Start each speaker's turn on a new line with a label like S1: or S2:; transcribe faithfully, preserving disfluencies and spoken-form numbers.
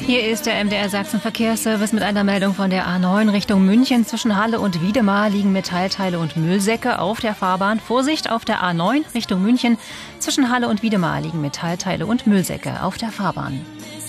S1: Hier ist der M D R Sachsen Verkehrsservice mit einer Meldung von der A neun Richtung München. Zwischen Halle und Wiedemar liegen Metallteile und Müllsäcke auf der Fahrbahn. Vorsicht auf der A neun Richtung München. Zwischen Halle und Wiedemar liegen Metallteile und Müllsäcke auf der Fahrbahn.